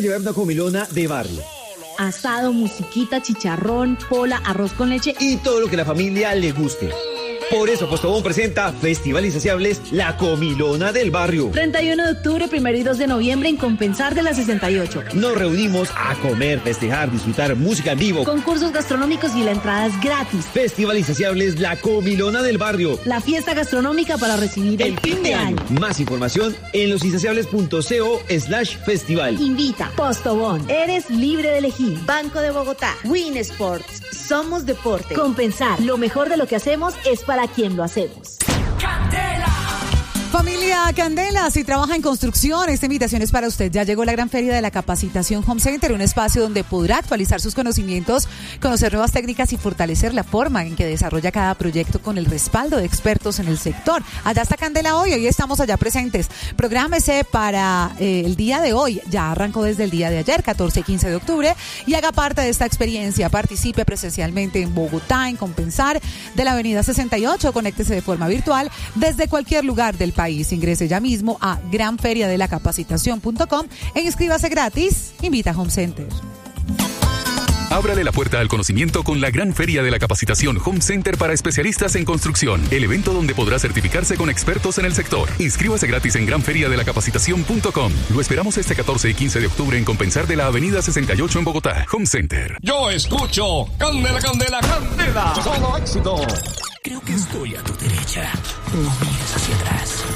llevar una comilona de barrio? Asado, musiquita, chicharrón, pola, arroz con leche y todo lo que a la familia le guste. Por eso Postobón presenta Festival Insaciables, la comilona del barrio. 31 de octubre, 1 y 2 de noviembre en Compensar de la 68. Nos reunimos a comer, festejar, disfrutar música en vivo, concursos gastronómicos y la entrada es gratis. Festival Insaciables, la comilona del barrio. La fiesta gastronómica para recibir el fin de año. Más información en losinsaciables.co/festival. Invita Postobón. Eres libre de elegir. Banco de Bogotá. Win Sports. Somos deporte. Compensar. Lo mejor de lo que hacemos es para quien lo hacemos. ¡Candela! Familia Candela, si trabaja en construcción, esta invitación es para usted. Ya llegó la gran feria de la capacitación Home Center, un espacio donde podrá actualizar sus conocimientos, conocer nuevas técnicas y fortalecer la forma en que desarrolla cada proyecto con el respaldo de expertos en el sector. Allá está Candela hoy estamos allá presentes. Prográmese para el día de hoy, ya arrancó desde el día de ayer, 14 y 15 de octubre, y haga parte de esta experiencia. Participe presencialmente en Bogotá, en Compensar, de la avenida 68, conéctese de forma virtual desde cualquier lugar del país. Ingrese ya mismo a granferiadelacapacitación.com e inscríbase gratis. Invita a Home Center. Ábrale la puerta al conocimiento con la Gran Feria de la Capacitación Home Center para especialistas en construcción. El evento donde podrá certificarse con expertos en el sector. Inscríbase gratis en granferiadelacapacitación.com. Lo esperamos este 14 y 15 de octubre en Compensar de la avenida 68 en Bogotá. Home Center. Yo escucho Candela, Candela, Candela. Solo éxito. Creo que estoy a tu derecha. No mires hacia atrás.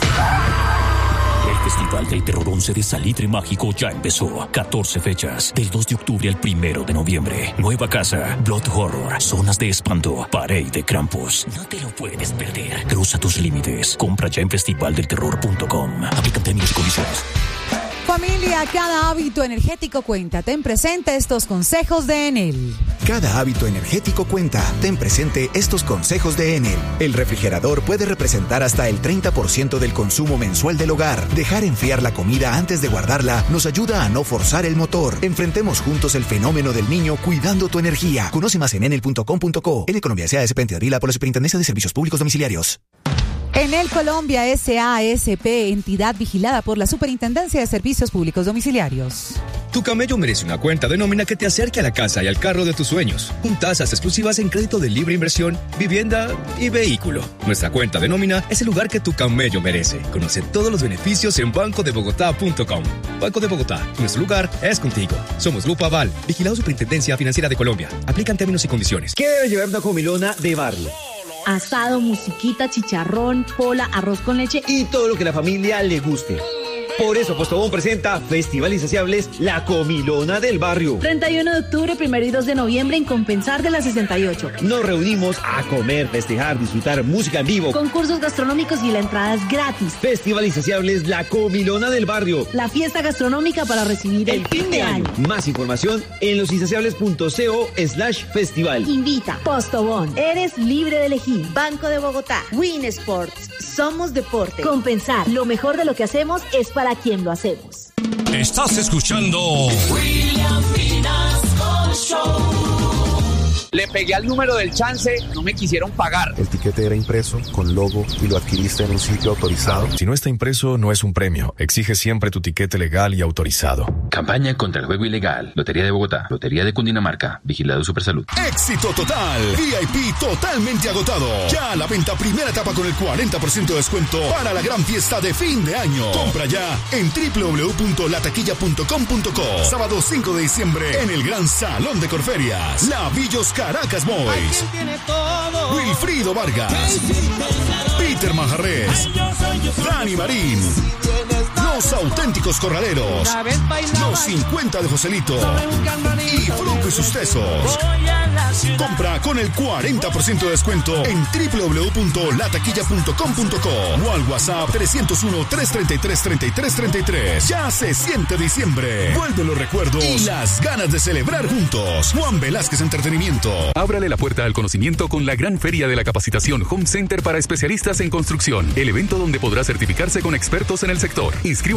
El Festival del Terror 11 de Salitre Mágico ya empezó. 14 fechas, del 2 de octubre al 1 de noviembre. Nueva casa, Blood Horror, zonas de espanto, Parade de Krampus. No te lo puedes perder. Cruza tus límites. Compra ya en festivaldelterror.com. Aplican términos y condiciones. Familia, cada hábito energético cuenta. Ten presente estos consejos de Enel. Cada hábito energético cuenta. Ten presente estos consejos de Enel. El refrigerador puede representar hasta el 30% del consumo mensual del hogar. Dejar enfriar la comida antes de guardarla nos ayuda a no forzar el motor. Enfrentemos juntos el fenómeno del niño cuidando tu energía. Conoce más en enel.com.co. En Economía S.A.S. Vila por la Superintendencia de Servicios Públicos Domiciliarios. Enel Colombia S.A.S.P., entidad vigilada por la Superintendencia de Servicios Públicos Domiciliarios. Tu camello merece una cuenta de nómina que te acerque a la casa y al carro de tus sueños, con tasas exclusivas en crédito de libre inversión, vivienda y vehículo. Nuestra cuenta de nómina es el lugar que tu camello merece. Conoce todos los beneficios en bancodebogotá.com. Banco de Bogotá, nuestro lugar es contigo. Somos Grupo Aval, vigilado Superintendencia Financiera de Colombia. Aplican términos y condiciones. ¿Qué debe llevar una comilona de barrio? Asado, musiquita, chicharrón, pola, arroz con leche y todo lo que a la familia le guste. Por eso Postobón presenta Festival Insaciables, la comilona del barrio. 31 de octubre, 1 y 2 de noviembre en Compensar de la 68. Nos reunimos a comer, festejar, disfrutar música en vivo, concursos gastronómicos y la entrada es gratis. Festival Insaciables, la comilona del barrio. La fiesta gastronómica para recibir el fin de año. Más información en losinsaciables.co/festival. Invita Postobón. Eres libre de elegir. Banco de Bogotá. Win Sports. Somos deporte. Compensar. Lo mejor de lo que hacemos es para quien lo hacemos. Estás escuchando William Vinasco Show. Le pegué al número del chance, no me quisieron pagar. El tiquete era impreso, con logo, y lo adquiriste en un sitio autorizado. Si no está impreso, no es un premio. Exige siempre tu tiquete legal y autorizado. Campaña contra el juego ilegal. Lotería de Bogotá. Lotería de Cundinamarca. Vigilado Supersalud. ¡Éxito total! VIP totalmente agotado. Ya a la venta primera etapa con el 40% de descuento para la gran fiesta de fin de año. Compra ya en www.lataquilla.com.co. Sábado 5 de diciembre en el Gran Salón de Corferias. La Villos Caracas Boys. Wilfrido Vargas. Peter Manjarres. Dani Marín. Los Auténticos Corraleros. Los 50 de Joselito. Y Fruco y sus tesos. Compra con el 40% de descuento en www.lataquilla.com.co o al WhatsApp 301-333-3333. Ya se siente diciembre. Vuelven los recuerdos y las ganas de celebrar juntos. Juan Velázquez Entretenimiento. Ábrale la puerta al conocimiento con la Gran Feria de la Capacitación Home Center para especialistas en construcción. El evento donde podrá certificarse con expertos en el sector.